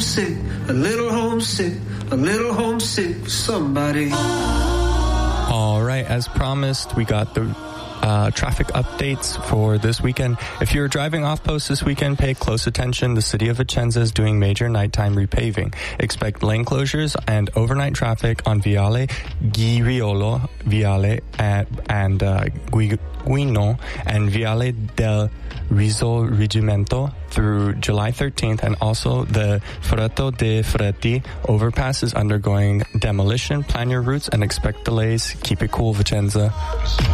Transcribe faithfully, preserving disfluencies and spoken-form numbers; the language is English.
homesick, a little homesick, a little homesick for somebody. All right, as promised, we got the Uh, traffic updates for this weekend. If you're driving off post this weekend, pay close attention. The city of Vicenza is doing major nighttime repaving. Expect lane closures and overnight traffic on Viale Ghiriolo, Viale and, and uh, Guino, and Viale del Risorgimento through July thirteenth, and also the Fretto de Fretti overpass is undergoing demolition. Plan your routes and expect delays. Keep it cool, Vicenza.